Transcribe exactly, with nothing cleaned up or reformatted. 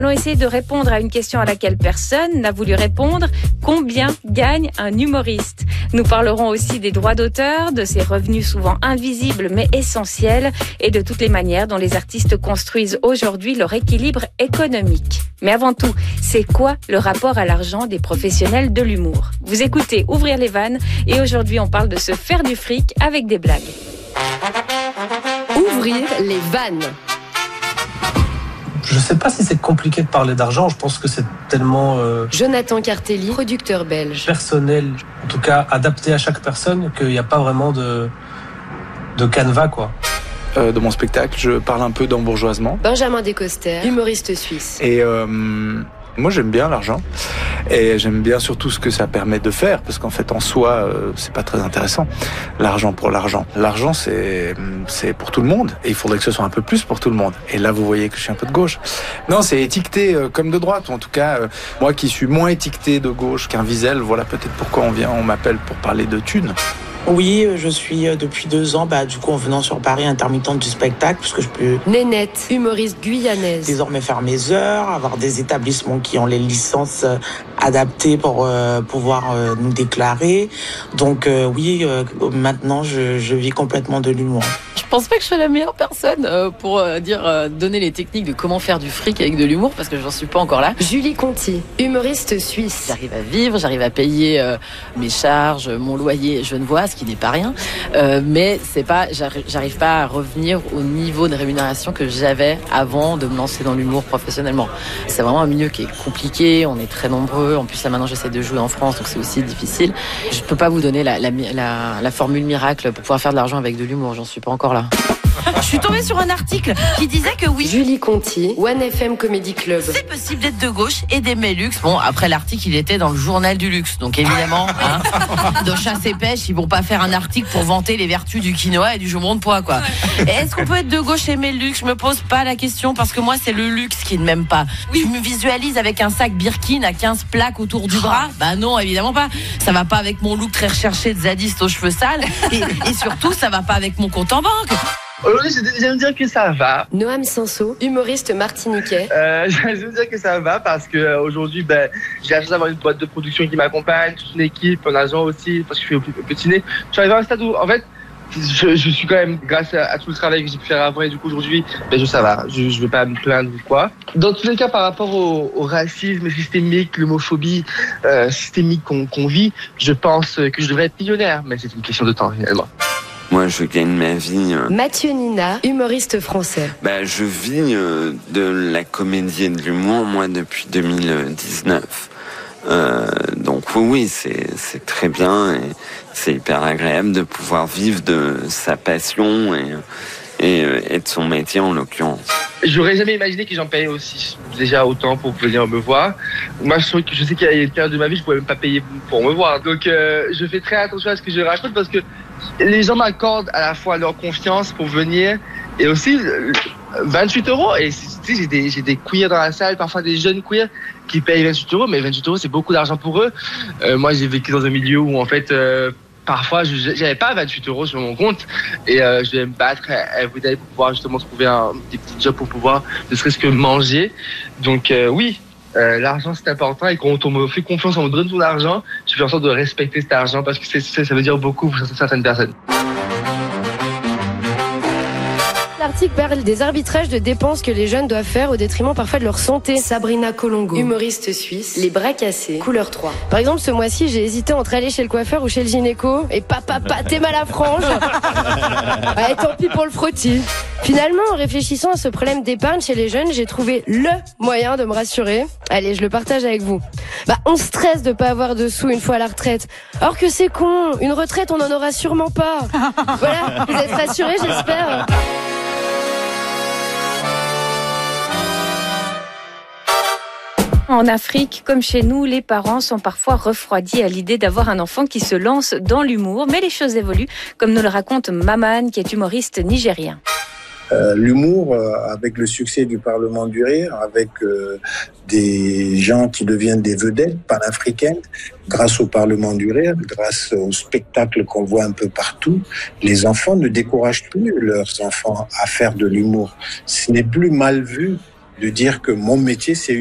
Nous allons essayer de répondre à une question à laquelle personne n'a voulu répondre. Combien gagne un humoriste? Nous parlerons aussi des droits d'auteur, de ses revenus souvent invisibles mais essentiels et de toutes les manières dont les artistes construisent aujourd'hui leur équilibre économique. Mais avant tout, c'est quoi le rapport à l'argent des professionnels de l'humour? Vous écoutez Ouvrir les vannes et aujourd'hui on parle de se faire du fric avec des blagues. Ouvrir les vannes. Je ne sais pas si c'est compliqué de parler d'argent, je pense que c'est tellement euh, Jonathan Cartelli, producteur belge. personnel, en tout cas adapté à chaque personne, qu'il n'y a pas vraiment de, de canevas, quoi. Euh, de mon spectacle, je parle un peu d'embourgeoisement. Benjamin Descoster, humoriste suisse. Et euh, moi j'aime bien l'argent. Et j'aime bien surtout ce que ça permet de faire, parce qu'en fait en soi, euh, c'est pas très intéressant. L'argent pour l'argent. L'argent c'est c'est pour tout le monde, et il faudrait que ce soit un peu plus pour tout le monde. Et là vous voyez que je suis un peu de gauche. Non, c'est étiqueté euh, comme de droite, ou en tout cas euh, moi qui suis moins étiqueté de gauche qu'un Wiesel, voilà peut-être pourquoi on vient, on m'appelle pour parler de thunes. Oui, je suis depuis deux ans, bah, du coup, en venant sur Paris, intermittente du spectacle, puisque je peux Nénette, humoriste guyanaise. désormais faire mes heures, avoir des établissements qui ont les licences adaptées pour euh, pouvoir euh, nous déclarer. Donc euh, oui, euh, maintenant, je, je vis complètement de l'humour. Je pense pas que je sois la meilleure personne euh, pour euh, dire euh, donner les techniques de comment faire du fric avec de l'humour, parce que j'en suis pas encore là. Julie Conti, humoriste suisse. J'arrive à vivre, j'arrive à payer euh, mes charges, mon loyer genevois, ce qui n'est pas rien. Euh, mais c'est pas, j'arrive, j'arrive pas à revenir au niveau de rémunération que j'avais avant de me lancer dans l'humour professionnellement. C'est vraiment un milieu qui est compliqué, on est très nombreux. En plus, là maintenant, j'essaie de jouer en France, donc c'est aussi difficile. Je peux pas vous donner la, la, la, la formule miracle pour pouvoir faire de l'argent avec de l'humour. J'en suis pas encore là. Je suis tombée sur un article qui disait que oui, Julie Conti, One F M Comedy Club. c'est possible d'être de gauche et d'aimer luxe. Bon, après l'article, il était dans le journal du luxe, donc évidemment, hein, de chasse et pêche, ils vont pas faire un article pour vanter les vertus du quinoa et du jambon de pois, quoi. Et est-ce qu'on peut être de gauche et aimer le luxe? Je me pose pas la question, parce que moi, c'est le luxe qui ne m'aime pas. Je me visualise avec un sac Birkin à quinze plaques autour du bras. Bah non, évidemment pas. Ça va pas avec mon look très recherché de zadiste aux cheveux sales. Et, et surtout, ça va pas avec mon compte en banque. Aujourd'hui, j'aime dire que ça va. Noam Sanso, humoriste martiniquais. Euh, j'aime dire que ça va parce que euh, aujourd'hui, ben, j'ai la chance d'avoir une boîte de production qui m'accompagne, toute une équipe, un agent aussi, parce que je suis au petit nez. Je suis arrivé à un stade où, en fait, je, je suis quand même, grâce à, à tout le travail que j'ai pu faire avant, et du coup aujourd'hui, ben, je, ça va. Je, je vais pas me plaindre ou quoi. Dans tous les cas, par rapport au, au racisme systémique, l'homophobie euh, systémique qu'on, qu'on vit, je pense que je devrais être millionnaire, mais c'est une question de temps finalement. Moi, je gagne ma vie. Euh, Mathieu Nina, humoriste français. bah, je vis euh, de la comédie et de l'humour, moi, depuis deux mille dix-neuf. Euh, donc oui, oui, c'est, c'est très bien et c'est hyper agréable de pouvoir vivre de sa passion et, et, et de son métier en l'occurrence. J'aurais jamais imaginé que j'en payais aussi déjà autant pour venir me voir. Moi, je, trouve que je sais qu'il y a une période de ma vie, je pouvais même pas payer pour me voir. Donc, euh, je fais très attention à ce que je raconte parce que les gens m'accordent à la fois leur confiance pour venir et aussi vingt-huit euros. Et tu sais, j'ai des, j'ai des queers dans la salle, parfois des jeunes queers qui payent vingt-huit euros, mais vingt-huit euros, c'est beaucoup d'argent pour eux. Euh, moi, j'ai vécu dans un milieu où, en fait, euh, parfois, je n'avais pas vingt-huit euros sur mon compte et euh, je devais me battre everyday pour pouvoir justement trouver un, des petits jobs pour pouvoir ne serait-ce que manger. Donc, euh, oui. Euh, l'argent c'est important et quand on me fait confiance, on me donne son argent, je fais en sorte de respecter cet argent parce que c'est, c'est, ça veut dire beaucoup pour certaines personnes. L'article parle des arbitrages de dépenses que les jeunes doivent faire au détriment parfois de leur santé. Sabrina Colongo, humoriste suisse. Les bras cassés, couleur trois. Par exemple, ce mois-ci, j'ai hésité entre aller chez le coiffeur ou chez le gynéco. Et papa, pâté mal à frange. Ouais, tant pis pour le frottis. Finalement, en réfléchissant à ce problème d'épargne chez les jeunes, j'ai trouvé le moyen de me rassurer. Allez, je le partage avec vous. Bah, on stresse de pas avoir de sous une fois à la retraite. Or que c'est con, une retraite, on en aura sûrement pas. Voilà, vous êtes rassurés, j'espère. En Afrique, comme chez nous, les parents sont parfois refroidis à l'idée d'avoir un enfant qui se lance dans l'humour. Mais les choses évoluent, comme nous le raconte Maman, qui est humoriste nigérien. Euh, l'humour, euh, avec le succès du Parlement du Rire, avec euh, des gens qui deviennent des vedettes panafricaines, grâce au Parlement du Rire, grâce aux spectacles qu'on voit un peu partout, les enfants ne découragent plus leurs enfants à faire de l'humour. Ce n'est plus mal vu de dire que mon métier, c'est